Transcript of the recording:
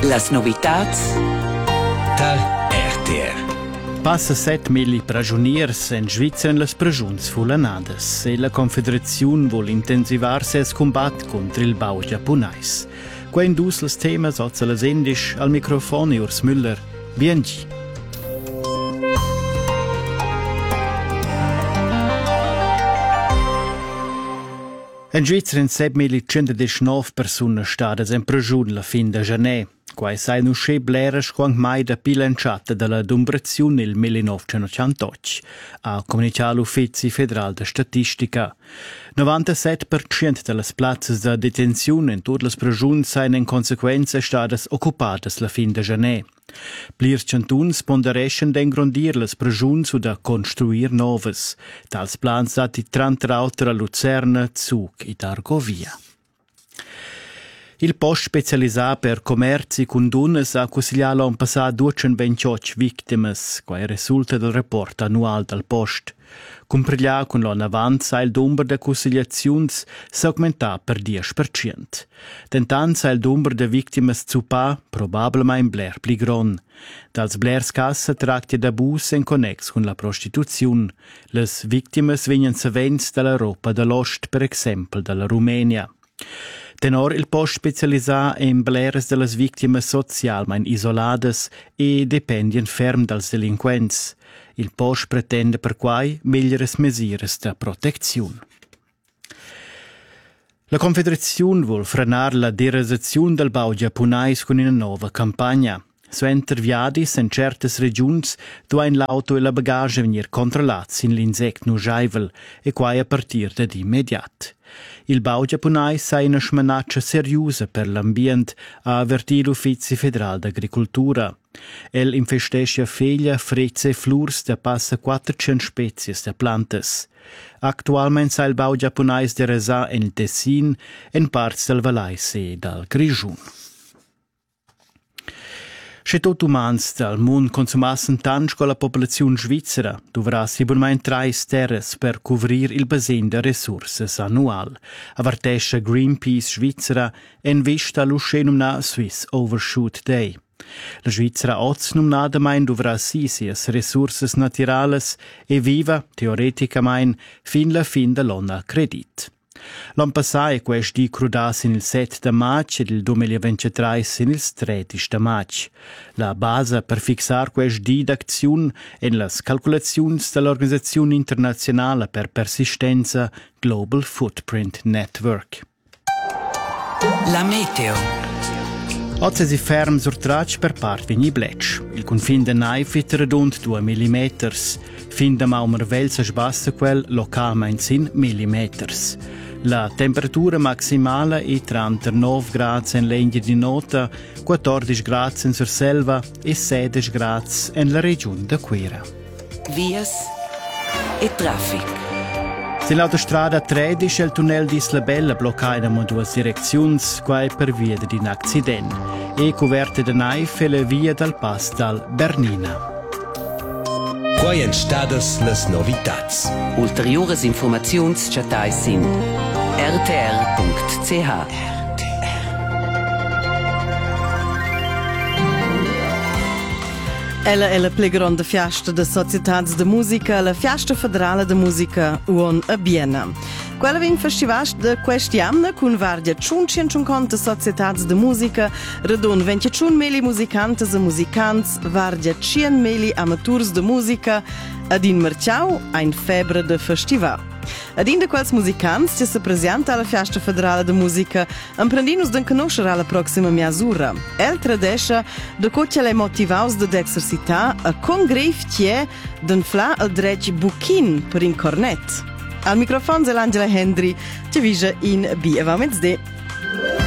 Las novitats da RTR. Passa 7.000 prigioniers in Svizzera in las prigiuns fulanadas e la Confederazione vuol intensivar ses combat contro il bau giapponais. Qua indus las temas ozza las endisch al microfono Urs Müller, BNG. In Svizzera in 7.119 persone stadas in prigione la fin de janer. Quai sai nu sche bleras quang mai da pilanciata dalla dumbrazione il 1988, ha comunicato l'Ufficio Federale de Statistica. 97% delle plazzas de detenzione in tutte le prigioni sain in conseguenza stadas occupadas la fin de janer. Plirs cantuns pondereschen d'engrondir las prigiuns o da construir novas. Tals plans dati 30 auter a Luzerna, Zug e Argovia. Il post specializzato per commerci con dunas ha consigliato l'anno passato 228 vittime, che risulta dal report annuale del post. Compriglià con l'anno avanti, il numero di consigliazioni si aumenta per 10%. Tentanza il numero di vittime zupa probabilmente bler più grande. Dals blers cassa tratti d'abus in connex con la prostituzione. Le vittime vengono saventi dall'Europa dell'Ost, per esempio dalla Rumenia. Tenor il post specializzato in bleres delle vittime socialmente isolades e dipendien ferm dals delinquents. Il post pretende per quai miglioras mesures de protezione. La Confederazione vuol frenar la derasazione del bau giapponais con una nuova campagna. Su interviadis in certes regions duain l'auto e la bagage venir controllats in l'insect nuschaivel e quai a partir de immediat. Il bau giapponais sai una smanaccia seriosa per l'ambient, ha avvertito l'Ufficio Federale d'Agricoltura. El infestesce feglia, frezze e flurs da passa 400 species de plantas. Actualmente sai il bau giapponais de resà in il Tessin, in parts del Valais e dal Grigiun. Se tot umans dal mund consumassen tanto con la popolazione svizzera, dovrà sicuramente 3 terres per covrir il basin de resurses annual, avvertesce Greenpeace Svizzera in vista all'uscenumna Swiss Overshoot Day. La Svizzera oznumnadamein dovrà si sias resurses naturales e viva, teoreticamente, fin la fin dell'anno credit. L'anno passato questi crudas in il 7 de maggio e il 2023 in il 13 de maggio. La base per fixar questi d'azione in le calcolazioni dell'Organizzazione Internazionale per Persistenza Global Footprint Network. La meteo. Oggi si ferma sur traccia per parte di Bletch. Il confine de Naifit redond 2 mm. Fin de Maumervel si sbassa quel localmente in millimeters. La temperatura maximale è 39 gradi in legna di nota, 14 gradi in Surselva e 16 gradi in la regione de Quera. Vias e traffic. Sull'autostrada 13 il tunnel di Isla Bella bloccato in 2 direzioni, qua per via di un accidente, e coverte da Naif e la via dal pass dal Bernina. Quai en stadas las novitats. Ulteriores informaziuns chatai sin rtr.ch. Ella è la più grande festa de società de musica, la Festa Federale de Musica UON a Biena. Quella è un festival de quest'anno con varie 150 società de musica, redon 21.000 musicanti e musicanti, varie 100.000 amatori de musica, ad in Marciau ein febbre de festival. Ad in de quels musicanti che si presenta alla Festa Federale de Musica, imprendinus de conoscere alla prossima misura. El tradesce de coce le motivaus de exercitar a congref tie d'enflar al drech buchin per in cornet. Al microfono è l'Angela Hendry, che vige in B.